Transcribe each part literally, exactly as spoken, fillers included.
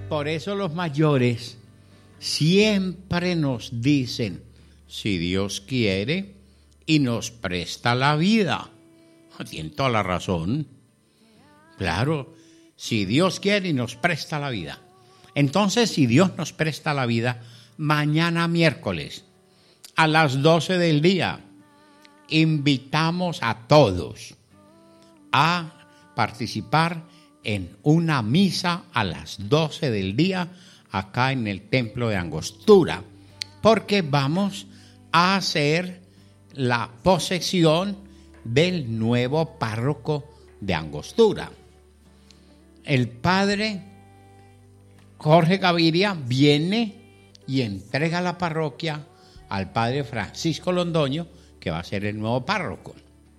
por eso los mayores siempre nos dicen, si Dios quiere y nos presta la vida. Tienen toda la razón. Claro, si Dios quiere y nos presta la vida. Entonces, si Dios nos presta la vida, mañana miércoles, a las doce del día, invitamos a todos a participar en una misa a las doce del día, acá en el templo de Angostura, porque vamos a hacer la posesión del nuevo párroco de Angostura. El padre Jorge Gaviria viene y entrega la parroquia al padre Francisco Londoño, que va a ser el nuevo párroco.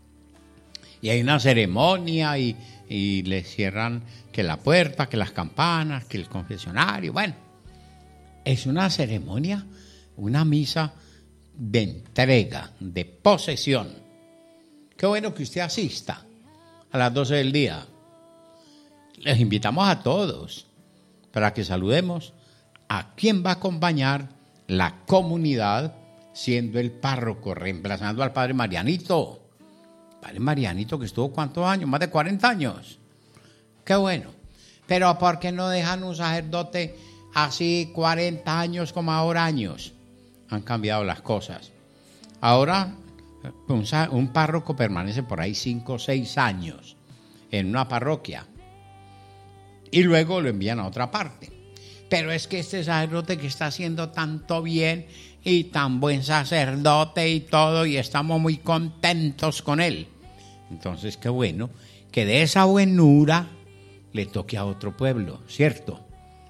Y hay una ceremonia y, y le cierran que la puerta, que las campanas, que el confesionario. Bueno, es una ceremonia, una misa de entrega, de posesión. Qué bueno que usted asista a las doce del día. Les invitamos a todos para que saludemos a quien va a acompañar la comunidad siendo el párroco, reemplazando al padre Marianito. Padre Marianito que estuvo ¿cuántos años? Más de cuarenta años. Qué bueno. Pero ¿por qué no dejan un sacerdote así cuarenta años como ahora años? Han cambiado las cosas. Ahora un, un párroco permanece por ahí cinco o seis años en una parroquia y luego lo envían a otra parte. Pero es que este sacerdote que está haciendo tanto bien y tan buen sacerdote y todo, y estamos muy contentos con él. Entonces, qué bueno que de esa buenura le toque a otro pueblo, ¿cierto?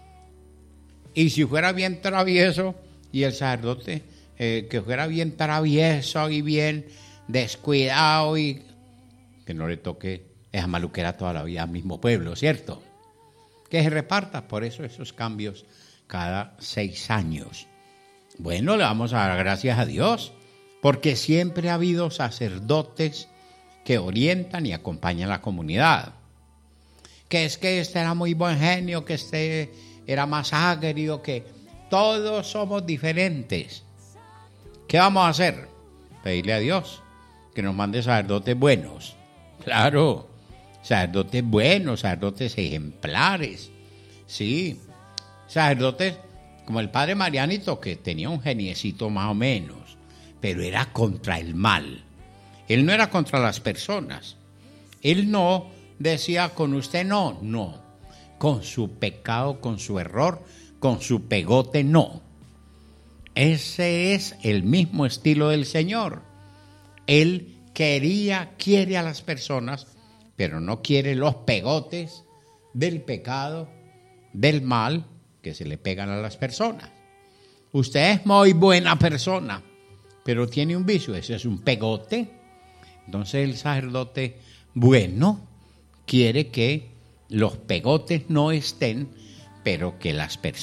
Y si fuera bien travieso, y el sacerdote eh, que fuera bien travieso y bien descuidado, y que no le toque esa maluquera toda la vida al mismo pueblo, ¿cierto? Que se reparta, por eso esos cambios cada seis años. Bueno, le vamos a dar gracias a Dios, porque siempre ha habido sacerdotes que orientan y acompañan a la comunidad. Que es que este era muy buen genio, que este era más agrio, que todos somos diferentes. ¿Qué vamos a hacer? Pedirle a Dios que nos mande sacerdotes buenos. Claro, sacerdotes buenos, sacerdotes ejemplares. Sí, sacerdotes como el padre Marianito, que tenía un geniecito más o menos, pero era contra el mal. Él no era contra las personas. Él no decía con usted no, no. Con su pecado, con su error, con su pegote, no. Ese es el mismo estilo del Señor. Él quería, quiere a las personas, pero no quiere los pegotes del pecado, del mal que se le pegan a las personas. Usted es muy buena persona, pero tiene un vicio, ese es un pegote. Entonces el sacerdote bueno quiere que los pegotes no estén, pero que las personas